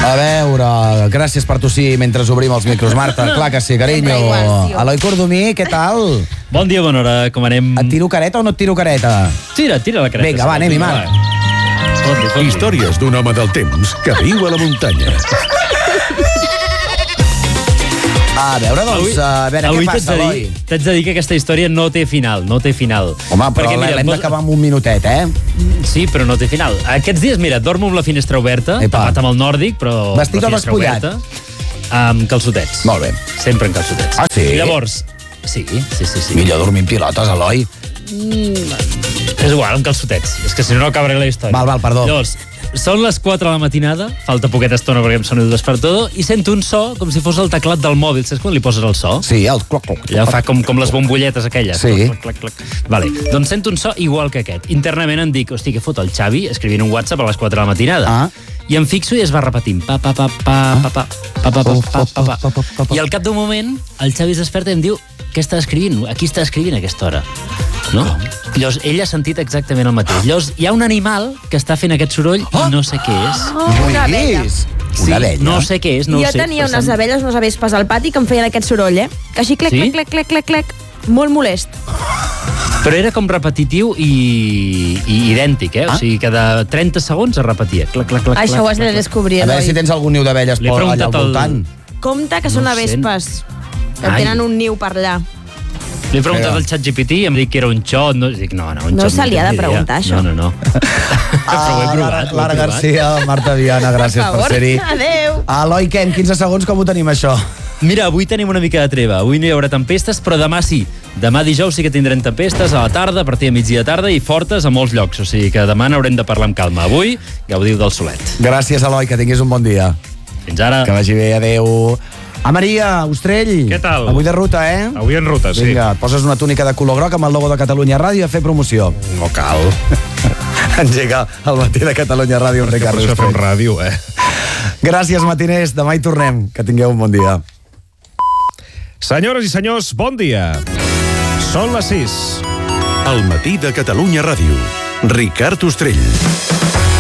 A veure, gràcies per tossir mentre obrim els micros, Marta. Clar que sí, carinyo. Eloi Cordomí, què tal? Bon dia, bona hora, com anem? Et tiro careta o no et tiro careta? Tira la careta. Vinga, va, anem-hi, Marc. Històries d'un home del temps que viu a la muntanya. A veure, doncs, a veure què passa, Eloi. T'haig de dir que aquesta història no té final, Home, però l'hem d'acabar amb un minutet, Sí, però no té final. Aquests dies, mira, dormo amb la finestra oberta, tapat amb el nòrdic, però... Vestit o despullat? Amb calçotets. Molt bé. Sempre amb calçotets. Ah, sí? I llavors... Sí. Millor dormir en pilotes, Eloi. És igual, amb calçotets. És que si no acabaré la història. Val, perdó. Llavors, són les 4 de la matinada, falta poqueta estona perquè em sona el despertador, i sento un so com si fos el teclat del mòbil. Saps quan li poses el so? Sí, el cloc. Ja fa com les bombolletes aquelles. Sí. Clac. Vale, doncs sento un so igual que aquest. Internament em dic, hosti, què fot el Xavi escrivint un WhatsApp a les 4 de la matinada. I em fixo i es va repetint. I al cap d'un moment, el Xavi es desperta i em diu, què està escrivint? A qui està escrivint a aquesta hora? No? Llavors, ell ha sentit exactament el mateix. Llavors, hi ha un animal que està fent aquest soroll i no sé què és. Una abella. Una abella? No sé què és, no ho sé. Jo tenia unes abelles, unes avespes al pati que em feien aquest soroll, Que així clec. Molt molest. Però era com repetitiu i idèntic, O sigui, cada 30 segons es repetia. Clac. Això ho has de descobrir, A veure si tens algun niu d'abelles allà al voltant. Compte que són avespes, que tenen un niu per allà. Li he preguntat al ChatGPT i em dic que era un xot. Dic, no, no se li ha de preguntar, això. No. Però ho he provat. Lara Garcia, Marta Viana, gràcies per ser-hi. Adéu. Eloi, què, en 15 segons com ho tenim, això? Mira, avui tenim una mica de treva. Avui no hi haurà tempestes, però demà sí. Demà dijous sí que tindrem tempestes a la tarda, a partir de migdia tarda, i fortes a molts llocs. O sigui que demà n'haurem de parlar amb calma. Avui, gaudiu del solet. Gràcies, Eloi, que tinguis un bon dia. Fins ara. Que vagi bé, adéu. A Maria, Ostrell. Què tal? Avui de ruta, Avui en ruta, sí. Vinga, et poses una túnica de color groc amb el logo de Catalunya Ràdio a fer promoció. No cal. Engega el matí de Catalunya Ràdio amb Ricard Ostrell. Per això fem ràdio, Gràcies, matiners. Demà hi tornem. Que tingueu un bon dia. Senyores i senyors, bon dia. Són les 6. El matí de Catalunya Ràdio. Ricard Ostrell.